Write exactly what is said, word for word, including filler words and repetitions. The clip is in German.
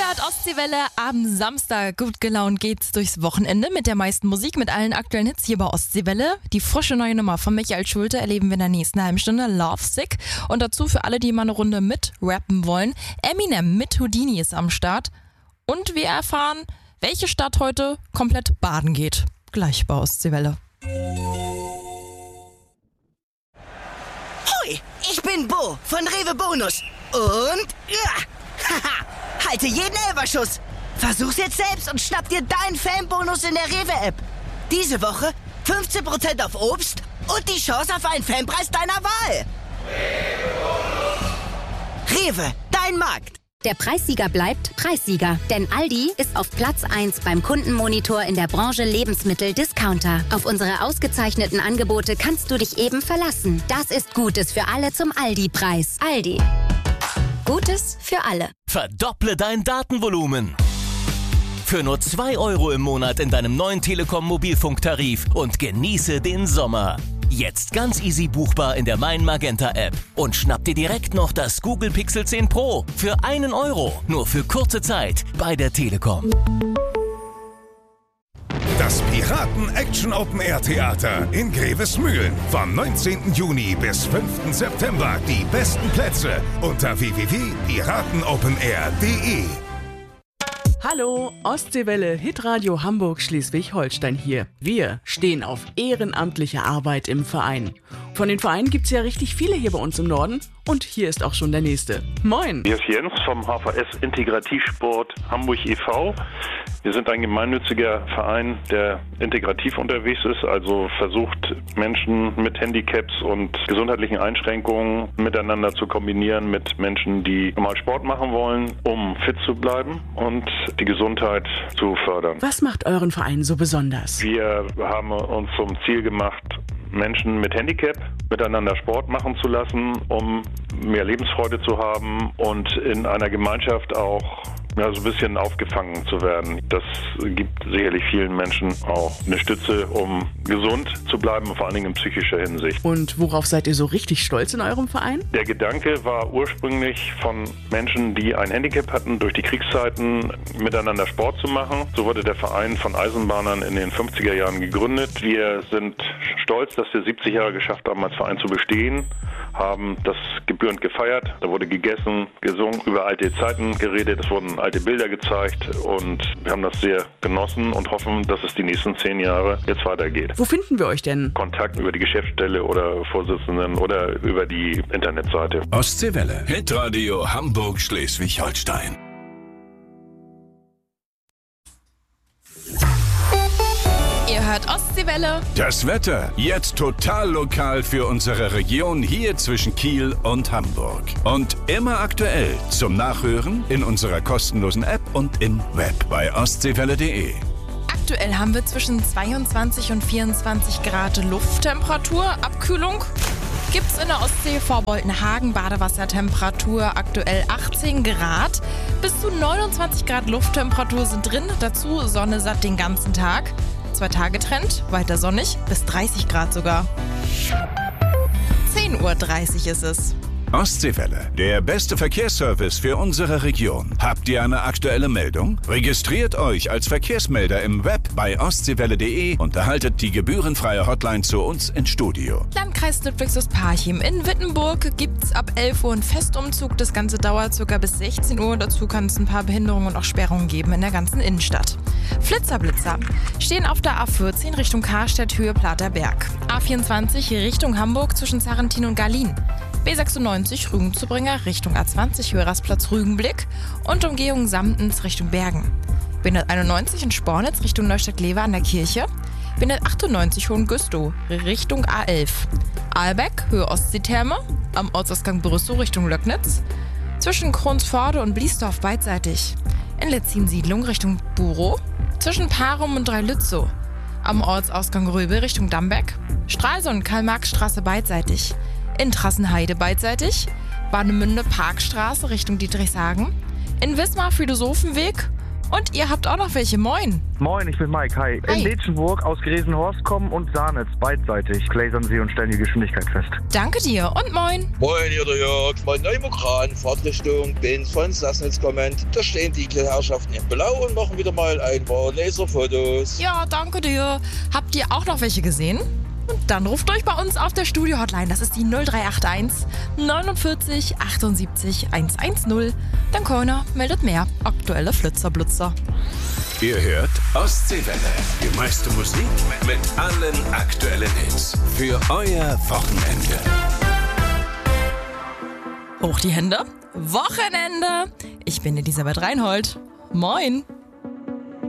hört Ostseewelle am Samstag. Gut gelaunt geht's durchs Wochenende mit der meisten Musik, mit allen aktuellen Hits hier bei Ostseewelle. Die frische neue Nummer von Michael Schulte erleben wir in der nächsten halben Stunde, Lovesick. Und dazu für alle, die mal eine Runde mit rappen wollen, Eminem mit Houdini ist am Start. Und wir erfahren, welche Stadt heute komplett baden geht. Gleich bei Ostseewelle. Hoi, ich bin Bo von Rewe Bonus. Und ja, haha, halte jeden Elferschuss. Versuch's jetzt selbst und schnapp dir deinen Fanbonus in der Rewe-App. Diese Woche fünfzehn Prozent auf Obst und die Chance auf einen Fanpreis deiner Wahl. Rewe, dein Markt. Der Preissieger bleibt Preissieger, denn Aldi ist auf Platz eins beim Kundenmonitor in der Branche Lebensmittel-Discounter. Auf unsere ausgezeichneten Angebote kannst du dich eben verlassen. Das ist Gutes für alle zum Aldi-Preis. Aldi. Gutes für alle. Verdopple dein Datenvolumen. Für nur zwei Euro im Monat in deinem neuen Telekom-Mobilfunktarif und genieße den Sommer. Jetzt ganz easy buchbar in der Mein Magenta App. Und schnapp dir direkt noch das Google Pixel zehn Pro für einen Euro. Nur für kurze Zeit bei der Telekom. Das Piraten-Action-Open-Air-Theater in Grevesmühlen. Vom neunzehnten Juni bis fünften September. Die besten Plätze unter w w w punkt piratenopenair punkt de. Hallo, Ostseewelle, Hitradio Hamburg Schleswig-Holstein hier. Wir stehen auf ehrenamtliche Arbeit im Verein. Von den Vereinen gibt es ja richtig viele hier bei uns im Norden. Und hier ist auch schon der nächste. Moin! Hier ist Jens vom H V S Integrativsport Hamburg e V Wir sind ein gemeinnütziger Verein, der integrativ unterwegs ist, also versucht, Menschen mit Handicaps und gesundheitlichen Einschränkungen miteinander zu kombinieren mit Menschen, die normal Sport machen wollen, um fit zu bleiben und die Gesundheit zu fördern. Was macht euren Verein so besonders? Wir haben uns zum Ziel gemacht, Menschen mit Handicap miteinander Sport machen zu lassen, um mehr Lebensfreude zu haben und in einer Gemeinschaft auch ja, so ein bisschen aufgefangen zu werden. Das gibt sicherlich vielen Menschen auch eine Stütze, um gesund zu bleiben, vor allen Dingen in psychischer Hinsicht. Und worauf seid ihr so richtig stolz in eurem Verein? Der Gedanke war ursprünglich von Menschen, die ein Handicap hatten, durch die Kriegszeiten miteinander Sport zu machen. So wurde der Verein von Eisenbahnern in den fünfziger Jahren gegründet. Wir sind stolz, dass wir siebzig Jahre geschafft haben, als Verein zu bestehen, haben das gebührend gefeiert. Da wurde gegessen, gesungen, über alte Zeiten geredet, es wurden alte Bilder gezeigt und wir haben das sehr genossen und hoffen, dass es die nächsten zehn Jahre jetzt weitergeht. Wo finden wir euch denn? Kontakt über die Geschäftsstelle oder Vorsitzenden oder über die Internetseite. Ostseewelle. Hitradio Hamburg Schleswig-Holstein. Ihr hört Ostseewelle. Das Wetter jetzt total lokal für unsere Region hier zwischen Kiel und Hamburg. Und immer aktuell zum Nachhören in unserer kostenlosen App und im Web bei ostseewelle punkt de. Aktuell haben wir zwischen zweiundzwanzig und vierundzwanzig Grad Lufttemperatur. Abkühlung gibt's in der Ostsee vor Boltenhagen. Badewassertemperatur aktuell achtzehn Grad. Bis zu neunundzwanzig Grad Lufttemperatur sind drin. Dazu Sonne satt den ganzen Tag. Zwei Tage Trend, weiter sonnig, bis dreißig Grad sogar. zehn Uhr dreißig ist es. Ostseewelle, der beste Verkehrsservice für unsere Region. Habt ihr eine aktuelle Meldung? Registriert euch als Verkehrsmelder im Web bei ostseewelle punkt de und erhaltet die gebührenfreie Hotline zu uns ins Studio. Landkreis Ludwigsburg-Parchim. In Wittenburg gibt's ab elf Uhr einen Festumzug. Das Ganze dauert ca. bis sechzehn Uhr. Dazu kann es ein paar Behinderungen und auch Sperrungen geben in der ganzen Innenstadt. Flitzerblitzer stehen auf der A vierzehn Richtung Karstedt, Höhe Platerberg. A vierundzwanzig Richtung Hamburg zwischen Sarrentin und Garlin. B sechsundneunzig Rügenzubringer Richtung A zwanzig Hörersplatz Rügenblick und Umgehung Samtens Richtung Bergen. B hunderteinundneunzig in Spornitz Richtung Neustadt-Glewe an der Kirche. B hundertachtundneunzig Hohengüstow Richtung A elf. Aalbeck Höhe Ostseetherme am Ortsausgang Brüssow Richtung Löcknitz. Zwischen Kronsforde und Bliesdorf beidseitig. In Letzin-Siedlung Richtung Burow. Zwischen Parum und Dreilützow. Am Ortsausgang Röbel Richtung Dambeck. Stralsund Karl-Marx-Straße beidseitig. In Trassenheide beidseitig, Warnemünde Parkstraße Richtung Dietrichshagen, in Wismar Philosophenweg Und ihr habt auch noch welche. Moin. Moin, ich bin Mike. Hi. Hi. In Detschenburg aus Gresenhorst kommen und Saarnetz beidseitig. Gläsern sie und stellen die Geschwindigkeit fest. Danke dir und moin. Moin, hier der Jörg. Mein Neumokran, Fahrtrichtung, bin von Sassnitz kommend. Da stehen die Herrschaften in Blau und machen wieder mal ein paar Laserfotos. Ja, danke dir. Habt ihr auch noch welche gesehen? Und dann ruft euch bei uns auf der Studio-Hotline. Das ist die null drei acht eins neunundvierzig achtundsiebzig hundertzehn. Dann Kona meldet mehr. Aktuelle Flitzerblitzer. Ihr hört Ostseewelle. Die meiste Musik mit allen aktuellen Hits. Für euer Wochenende. Hoch die Hände. Wochenende. Ich bin Elisabeth Reinhold. Moin.